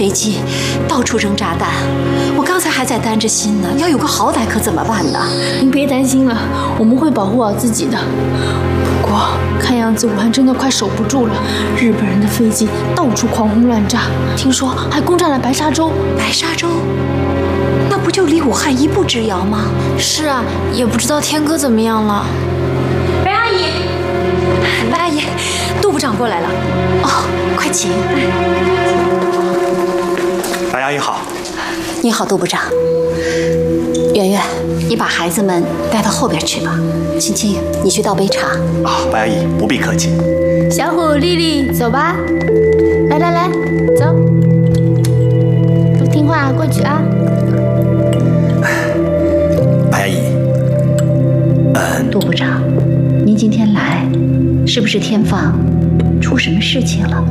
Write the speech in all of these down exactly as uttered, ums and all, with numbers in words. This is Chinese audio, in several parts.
飞机，到处扔炸弹。我刚才还在担着心呢，要有个好歹可怎么办呢？ 您别担心了，我们会保护好自己的。不过看样子武汉真的快守不住了，日本人的飞机到处狂轰乱炸，听说还攻占了白沙洲。 白沙洲？那不就离武汉一步之遥吗？ 是啊，也不知道天哥怎么样了。 白阿姨，白阿姨，杜部长过来了。哦，快请。 白阿姨好。 你好，杜部长。圆圆，你把孩子们带到后边去吧。青青，你去倒杯茶。 啊，白阿姨不必客气。 小虎、丽丽，走吧。来来来，走。都听话，过去啊。 白阿姨，呃， 杜部长，您今天来，是不是天放出什么事情了？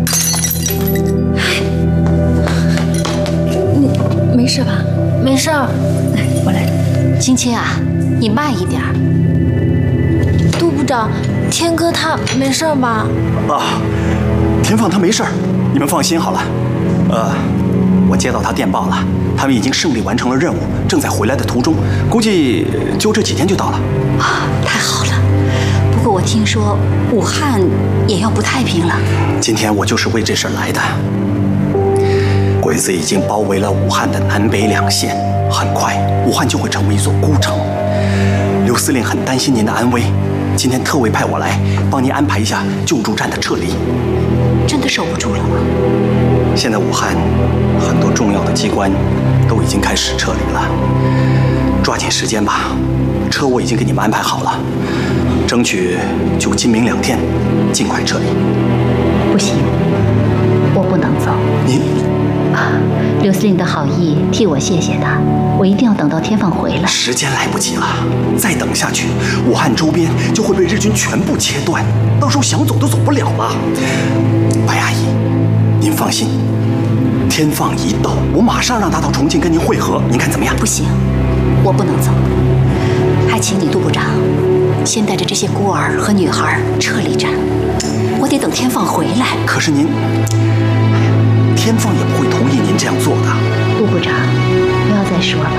你没事吧？没事儿。 我来。青青啊，你慢一点。 杜部长，天哥他没事吧？ 啊，天放他没事儿，你们放心好了。呃，我接到他电报了，他们已经胜利完成了任务，正在回来的途中，估计就这几天就到了。 啊，太好了。不过我听说武汉也要不太平了。 今天我就是为这事儿来的。鬼子已经包围了武汉的南北两线，很快武汉就会成为一座孤城。刘司令很担心您的安危，今天特委派我来帮您安排一下救助站的撤离。 真的守不住了吗？ 现在武汉很多重要的机关都已经开始撤离了，抓紧时间吧。车我已经给你们安排好了，争取就今明两天尽快撤离。 不行，我不能走。 您啊，刘司令的好意，替我谢谢他。我一定要等到天放回来。 时间来不及了，再等下去，武汉周边就会被日军全部切断，到时候想走都走不了了。白阿姨，您放心，天放一到，我马上让他到重庆跟您会合，您看怎么样？ 不行，我不能走，还请你杜部长先带着这些孤儿和女孩撤离站，我得等天放回来。 可是您，天放也不会同意您这样做的。 杜部长，不要再说了，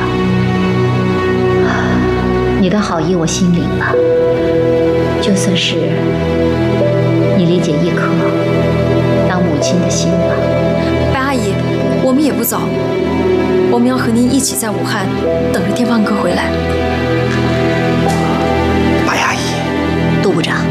你的好意我心领了，就算是你理解一颗当母亲的心吧。 白阿姨，我们也不走，我们要和您一起在武汉等着天放哥回来。 白阿姨， 杜部长，